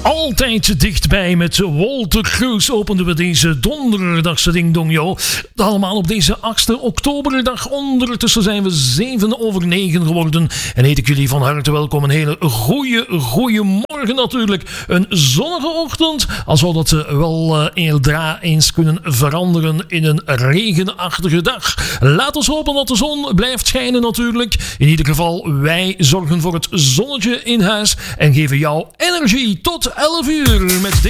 Altijd dichtbij met Walter Cruz openden we deze donderdagse Ding Dong Yo. Allemaal op deze 8e oktoberdag. Ondertussen zijn we 7:09 geworden. En heet ik jullie van harte welkom. Een hele goeie morgen natuurlijk. Een zonnige ochtend. Al zou dat wel eldra eens kunnen veranderen in een regenachtige dag. Laat ons hopen dat de zon blijft schijnen natuurlijk. In ieder geval, wij zorgen voor het zonnetje in huis. En geven jou energie tot 11 uur met